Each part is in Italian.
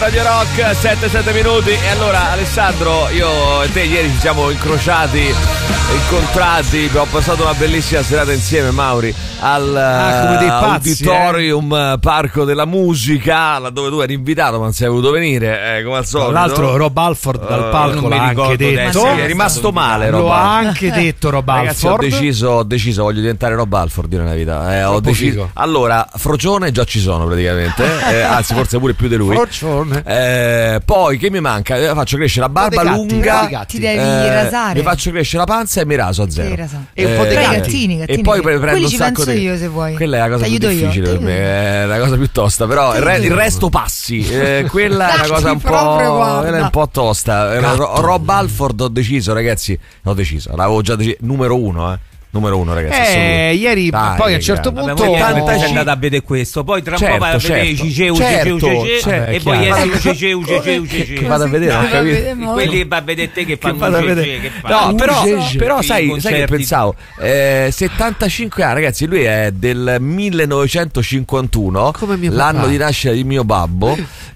Radio Rock, 7 minuti. E allora Alessandro, io e te ieri ci siamo incontrati, ho passato una bellissima serata insieme, Mauri, al Auditorium Parco della Musica, dove tu eri invitato ma non sei voluto venire, come al solito. Tra l'altro Rob Halford dal palco l'ha anche detto, è rimasto male Rob. Lo ha anche detto Rob Halford. Ragazzi, ho deciso, voglio diventare Rob Halford nella vita, ho deciso. Figo. Allora, Frocione già ci sono praticamente, anzi forse pure più di lui. Poi che mi manca? Faccio crescere la barba lunga, ti devi rasare, mi faccio crescere la panza e mi raso a zero. E un po' dei gattini. E poi prendo un sacco di... io se vuoi. Quella è la cosa più difficile per me, è la cosa più tosta, però il resto passi. Quella è una cosa un po', quella è un po' tosta. Rob Halford ho deciso, ragazzi, l'avevo già deciso, numero uno, ragazzi. Ieri dai, poi a un certo punto sei andato a vedere questo, poi tra un po' vai a vedere Ciceu e poi esce Ucece. Vado a vedere, quelli va a vedere te che fanno no, però sai che pensavo, 75 anni, ragazzi, lui è del 1951, l'anno di nascita di mio babbo,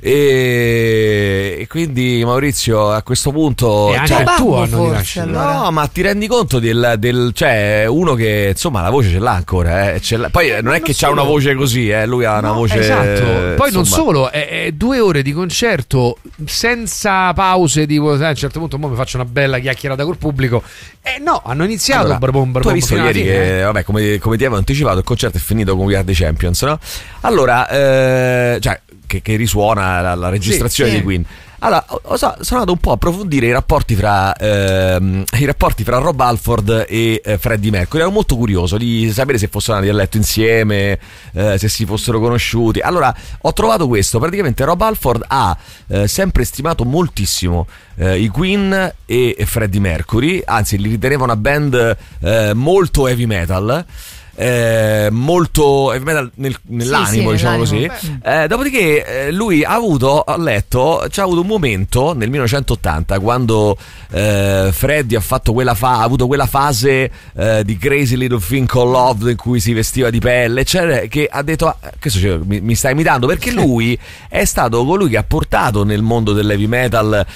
e quindi Maurizio a questo punto è anche il tuo anno di nascita. No, ma ti rendi conto del cioè uno che insomma la voce ce l'ha ancora, poi non è che c'ha una voce così, lui ha una voce, esatto. Poi non solo, è 2 ore di concerto senza pause, tipo a un certo punto mi faccio una bella chiacchierata col pubblico, no, hanno iniziato. Allora, tu hai visto ieri che vabbè, come ti avevo anticipato, il concerto è finito con We Are The Champions, no? Allora cioè che risuona la registrazione di Queen. Allora, sono andato un po' a approfondire i rapporti fra Rob Halford e Freddie Mercury. Ero molto curioso di sapere se fossero andati a letto insieme, se si fossero conosciuti. Allora, ho trovato questo. Praticamente Rob Halford ha sempre stimato moltissimo i Queen e Freddie Mercury, anzi li riteneva una band molto heavy metal. Molto heavy metal nell'animo, diciamo così. Dopodiché lui ha avuto un momento nel 1980 quando Freddie ha avuto quella fase di Crazy Little Thing Called Love in cui si vestiva di pelle, eccetera, che ha detto questo mi sta imitando, perché lui è stato colui che ha portato nel mondo dell'heavy metal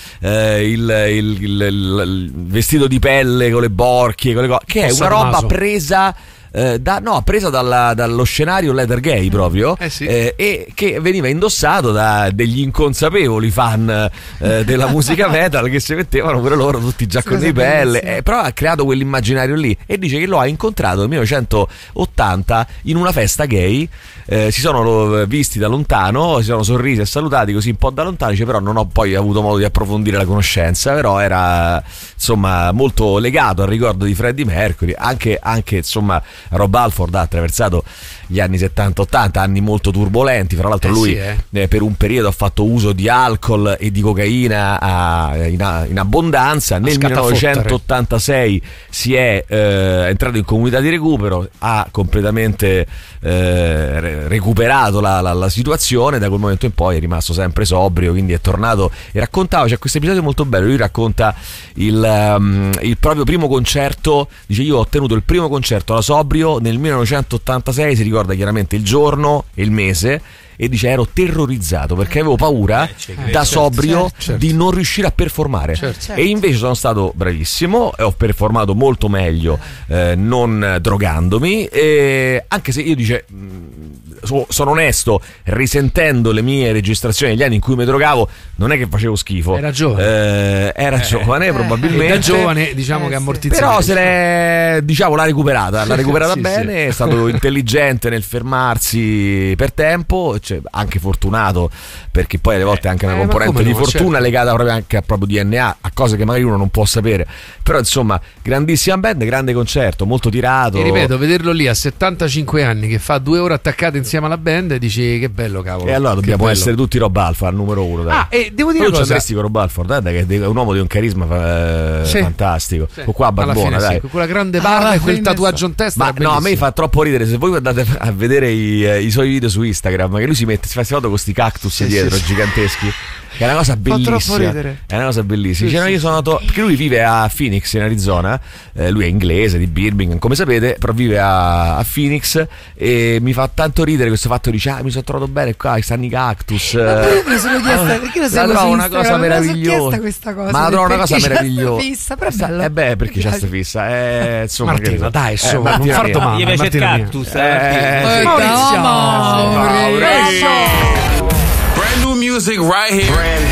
il vestito di pelle con le borchie, con le che è una roba presa dallo scenario leather gay proprio, e che veniva indossato da degli inconsapevoli fan della musica metal che si mettevano pure loro tutti già con di pelle, però ha creato quell'immaginario lì, e dice che lo ha incontrato nel 1980 in una festa gay, si sono visti da lontano, si sono sorrisi e salutati così un po' da lontano, dice, però non ho poi avuto modo di approfondire la conoscenza, però era insomma molto legato al ricordo di Freddie Mercury, anche insomma Rob Halford ha attraversato gli anni 70-80, anni molto turbolenti, fra l'altro lui per un periodo ha fatto uso di alcol e di cocaina in abbondanza. Nel 1986 si è entrato in comunità di recupero, ha completamente recuperato la situazione, da quel momento in poi è rimasto sempre sobrio, quindi è tornato, e raccontava, c'è questo episodio molto bello, lui racconta il proprio primo concerto, dice: io ho tenuto il primo concerto da sobrio nel 1986, si ricorda chiaramente il giorno e il mese, e dice ero terrorizzato perché avevo paura da sobrio di non riuscire a performare, e invece sono stato bravissimo e ho performato molto meglio non drogandomi, anche se io dice sono onesto, risentendo le mie registrazioni negli anni in cui mi drogavo non è che facevo schifo, era giovane, probabilmente da giovane, diciamo che ammortizzato, però se l'è, diciamo, l'ha recuperata bene, è stato intelligente nel fermarsi per tempo, cioè, anche fortunato, perché poi alle volte è anche una componente di fortuna legata proprio anche a proprio DNA, a cose che magari uno non può sapere, però insomma grandissima band, grande concerto, molto tirato, e ripeto, vederlo lì a 75 anni che fa 2 ore attaccate insieme alla band, dici che bello, cavolo, e allora dobbiamo essere tutti Rob Halford al numero 1, dai. E devo dire una cosa, con Rob Halford, che è un uomo di un carisma fantastico, con qua barbona, dai, con quella grande barba e quel tatuaggio in testa, ma no, a me fa troppo ridere, se voi andate a vedere i suoi video su Instagram, che lui si fa foto con sti cactus dietro giganteschi, Che è una cosa bellissima. È una cosa bellissima. Io sono andato, perché lui vive a Phoenix in Arizona, lui è inglese di Birmingham, come sapete, però vive a Phoenix e mi fa tanto ridere questo fatto, dice mi sono trovato bene qua, stanno i cactus. Ma mi sono chiesta perché lo la trovo una cosa meravigliosa. Questa cosa, ma la trovo una cosa meravigliosa. Fissa, però è bello. Perché c'è sta fissa? Insomma, Martina, dai, su, non Martina far domande. Gli piace il cactus. Maurizio. Brand new music right here.